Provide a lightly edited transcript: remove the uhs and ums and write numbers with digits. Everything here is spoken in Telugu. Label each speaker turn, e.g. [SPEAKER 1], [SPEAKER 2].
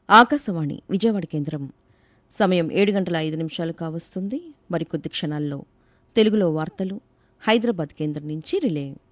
[SPEAKER 1] ఆకాశవాణి విజయవాడ కేంద్రం. సమయం 7:05 కావస్తుంది. మరికొద్ది క్షణాల్లో తెలుగులో వార్తలు హైదరాబాద్ కేంద్రం నుంచి రిలే.